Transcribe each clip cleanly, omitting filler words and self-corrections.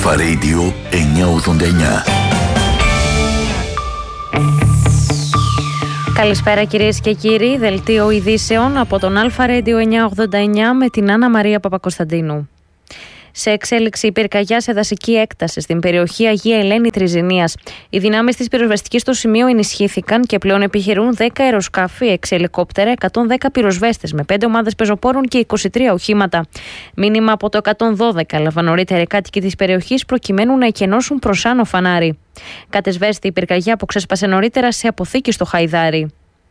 Αλφα Radio 989. Καλησπέρα κυρίες και κύριοι, δελτίο ειδήσεων από τον Αλφα Radio 989 με την Άννα Μαρία Παπακοσταντίνου. Σε εξέλιξη η πυρκαγιά σε δασική έκταση στην περιοχή Αγία Ελένη Τριζηνίας. Οι δυνάμεις της πυροσβεστικής στο σημείο ενισχύθηκαν και πλέον επιχειρούν 10 αεροσκάφη, 6 ελικόπτερα, 110 πυροσβέστες με 5 ομάδες πεζοπόρων και 23 οχήματα. Μήνυμα από το 112 έλαβαν νωρίτερα οι κάτοικοι της περιοχής προκειμένου να εκενώσουν προς άνω φανάρι. Κατεσβέστη η πυρκαγιά που ξέσπασε νωρίτερα σε αποθήκη στο Χαϊδάρι.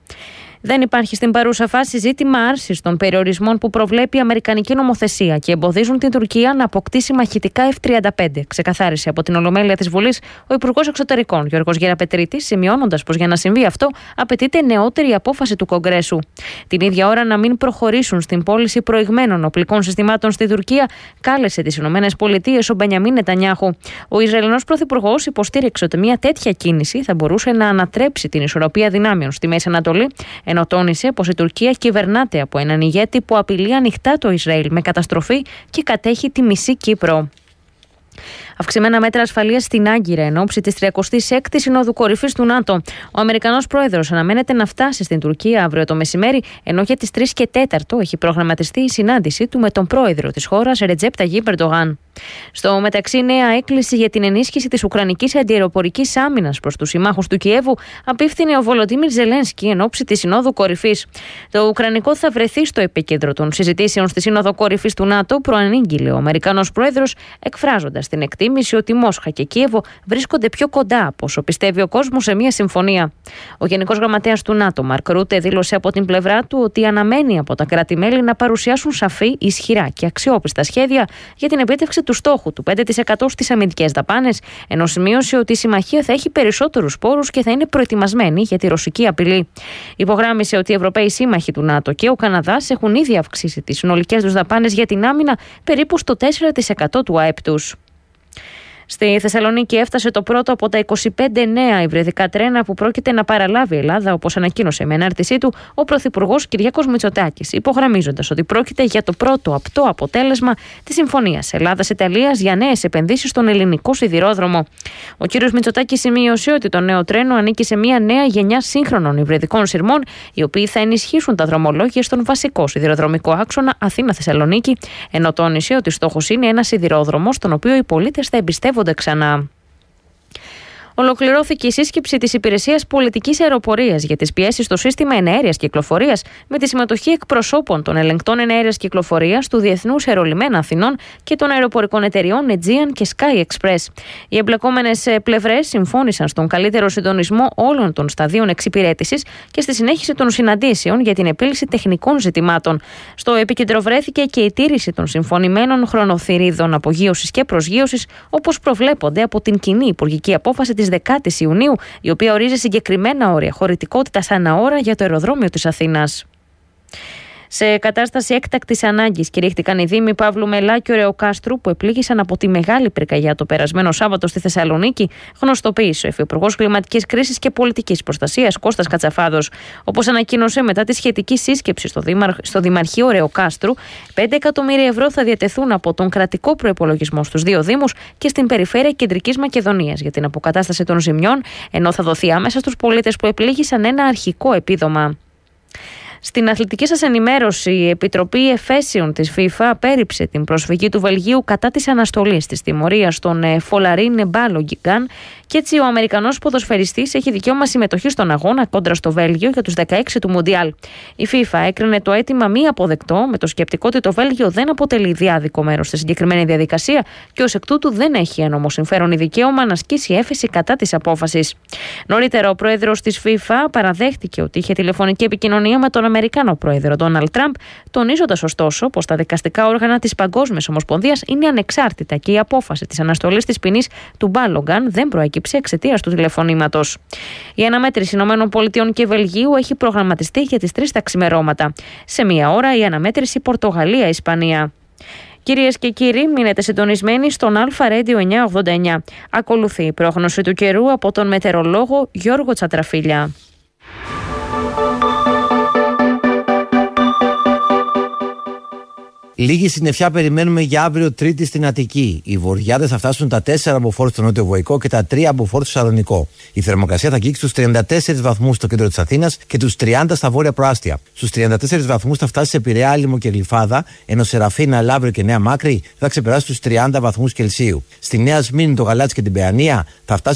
Δεν υπάρχει στην παρούσα φάση ζήτημα άρσης των περιορισμών που προβλέπει η Αμερικανική νομοθεσία και εμποδίζουν την Τουρκία να αποκτήσει μαχητικά F-35, ξεκαθάρισε από την Ολομέλεια της Βουλής ο Υπουργός Εξωτερικών Γιώργος Γεραπετρίτης, σημειώνοντας πως για να συμβεί αυτό απαιτείται νεότερη απόφαση του Κογκρέσου. Την ίδια ώρα να μην προχωρήσουν στην πώληση προηγμένων οπλικών συστημάτων στη Τουρκία, κάλεσε τις ΗΠΑ ο Μπενιαμίν Νετανιάχου. Ο Ισραηλινός Πρωθυπουργός υποστήριξε ότι μια τέτοια κίνηση θα μπορούσε να ανατρέψει την ισορροπία δυνάμεων στη Μέση Ανατολή, ενώ τόνισε πως η Τουρκία κυβερνάται από έναν ηγέτη που απειλεί ανοιχτά το Ισραήλ με καταστροφή και κατέχει τη μισή Κύπρο. Αυξημένα μέτρα ασφαλείας στην Άγκυρα εν ώψη της 36ης Συνόδου Κορυφής του ΝΑΤΟ. Ο Αμερικανός πρόεδρος αναμένεται να φτάσει στην Τουρκία αύριο το μεσημέρι, ενώ για τις 3 και 4 έχει προγραμματιστεί η συνάντησή του με τον πρόεδρο της χώρας, Ρετζέπ Ταγίπ Ερντογάν. Στο μεταξύ, νέα έκκληση για την ενίσχυση της ουκρανικής αντιαεροπορικής άμυνας προς τους συμμάχους του Κιέβου απίφθινε ο Βολοντίμιρ Ζελένσκι εν ώψη της Συνόδου Κορυφής. Το Ουκρανικό θα βρεθεί στο επίκεντρο των συζητήσεων στη Σύνοδο Κορυφής του ΝΑΤΟ, προανήγγειλε ο Αμερικανός πρόεδρος, εκφράζοντας την εκτίμηση ότι Μόσχα και Κίεβο βρίσκονται πιο κοντά από όσο πιστεύει ο κόσμος σε μια συμφωνία. Ο Γενικός Γραμματέας του ΝΑΤΟ, Μαρκ Ρούτε, δήλωσε από την πλευρά του ότι αναμένει από τα κράτη-μέλη να παρουσιάσουν σαφή, ισχυρά και αξιόπιστα σχέδια για την επίτευξη του στόχου του 5% στις αμυντικές δαπάνες, ενώ σημείωσε ότι η συμμαχία θα έχει περισσότερους πόρους και θα είναι προετοιμασμένη για τη ρωσική απειλή. Υπογράμμισε ότι οι Ευρωπαίοι σύμμαχοι του ΝΑΤΟ και ο Καναδάς έχουν ήδη αυξήσει τις συνολικές τους δαπάνες για την άμυνα περίπου στο 4% του ΑΕΠ τους. Στη Θεσσαλονίκη έφτασε το πρώτο από τα 25 νέα υβριδικά τρένα που πρόκειται να παραλάβει η Ελλάδα, όπως ανακοίνωσε με ενάρτησή του ο Πρωθυπουργός Κυριάκος Μητσοτάκης, υπογραμμίζοντας ότι πρόκειται για το πρώτο απτό αποτέλεσμα της Συμφωνίας Ελλάδας-Ιταλίας για νέες επενδύσεις στον ελληνικό σιδηρόδρομο. Ο κ. Μητσοτάκης σημείωσε ότι το νέο τρένο ανήκει σε μια νέα γενιά σύγχρονων υβριδικών σειρμών, οι οποίοι θα ενισχύσουν τα δρομολόγια στον βασικό σιδηροδρομικό άξονα Αθήνα-Θεσσαλονίκη, ενώ τόνισε ότι στόχος είναι ένα σιδηρόδρομο στον οποίο οι πολίτες θα εμπιστεύονται ξανά. Ολοκληρώθηκε η σύσκεψη της Υπηρεσίας Πολιτικής Αεροπορίας για τις πιέσεις στο σύστημα εναέριας κυκλοφορίας με τη συμμετοχή εκπροσώπων των ελεγκτών εναέριας κυκλοφορίας του Διεθνούς Αερολιμένα Αθηνών και των αεροπορικών εταιριών Aegean και Sky Express. Οι εμπλεκόμενες πλευρές συμφώνησαν στον καλύτερο συντονισμό όλων των σταδίων εξυπηρέτησης και στη συνέχιση των συναντήσεων για την επίλυση τεχνικών ζητημάτων. Στο επίκεντρο βρέθηκε και η τήρηση των συμφωνημένων χρονοθυρίδων απογείωσης και προσγείωσης, όπως προβλέπονται από την κοινή υπουργική απόφαση της 10ης Ιουνίου, η οποία ορίζει συγκεκριμένα όρια χωρητικότητας ανά ώρα για το αεροδρόμιο της Αθήνας. Σε κατάσταση έκτακτης ανάγκης κηρύχθηκαν οι δήμοι Παύλου Μελά και Ωρεοκάστρου που επλήγησαν από τη μεγάλη πυρκαγιά το περασμένο Σάββατο στη Θεσσαλονίκη, γνωστοποίησε ο Υφυπουργός Κλιματικής Κρίσης και Πολιτικής Προστασίας Κώστας Κατσαφάδος. Όπως ανακοίνωσε μετά τη σχετική σύσκεψη στο Δημαρχείο Ωρεοκάστρου, 5 εκατομμύρια ευρώ θα διατεθούν από τον κρατικό προϋπολογισμό στους 2 Δήμους και στην περιφέρεια Κεντρικής Μακεδονίας για την αποκατάσταση των ζημιών, ενώ θα δοθεί άμεσα στους πολίτες που επλήγησαν ένα αρχικό επίδομα. Στην αθλητική σας ενημέρωση, η Επιτροπή Εφέσεων της FIFA απέρριψε την προσφυγή του Βελγίου κατά της αναστολής της τιμωρίας στον Φολαρίν Μπάλογκιγκάν και έτσι ο Αμερικανός ποδοσφαιριστής έχει δικαίωμα συμμετοχής στον αγώνα κόντρα στο Βέλγιο για τους 16 του Μουντιάλ. Η FIFA έκρινε το αίτημα μη αποδεκτό με το σκεπτικό ότι το Βέλγιο δεν αποτελεί διάδικο μέρος στη συγκεκριμένη διαδικασία και ως εκ τούτου δεν έχει ένομο συμφέρον ή δικαίωμα να ασκήσει έφεση κατά της απόφασης. Νωρίτερα, ο πρόεδρος της FIFA παραδέχτηκε ότι είχε τηλεφωνική επικοινωνία με τον Αμερικανό πρόεδρο Ντόναλντ Τραμπ, τονίζοντας ωστόσο πως τα δικαστικά όργανα της Παγκόσμιας Ομοσπονδίας είναι ανεξάρτητα και η απόφαση της αναστολής της ποινής του Μπάλογκαν δεν προέκυψε εξαιτίας του τηλεφωνήματος. Η αναμέτρηση ΗΠΑ και Βελγίου έχει προγραμματιστεί για τις 3 τα ξημερώματα. Σε μία ώρα η αναμέτρηση Πορτογαλία-Ισπανία. Κυρίες και κύριοι, μείνετε συντονισμένοι στον Αλφα Radio 989. Ακολουθεί η πρόγνωση του καιρού από τον μετεωρολόγο Γιώργο Τσατραφίλια. Λίγη συννεφιά περιμένουμε για αύριο Τρίτη στην Αττική. Οι βορειάδες θα φτάσουν τα 4 μποφόρ στο νότιο Βοϊκό και τα 3 μποφόρ στο Σαλονικό. Η θερμοκρασία θα αγγίξει στους 34 βαθμούς στο κέντρο της Αθήνας και τους 30 στα βόρεια προάστια. Στους 34 βαθμούς θα φτάσει σε Πειραιά, Άλυμο και Γλυφάδα, ενώ Σεραφίνα, Λαύριο και Νέα Μάκρη θα ξεπεράσει τους 30 βαθμούς Κελσίου. Στη Νέα Σμύρνη, το Γαλάτσι και την Παιανία θα φτάσει